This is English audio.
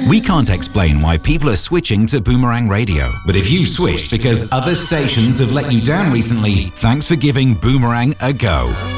We can't explain why people are switching to Boomerang Radio, but if you've switched because other stations have let you down recently, thanks for giving Boomerang a go.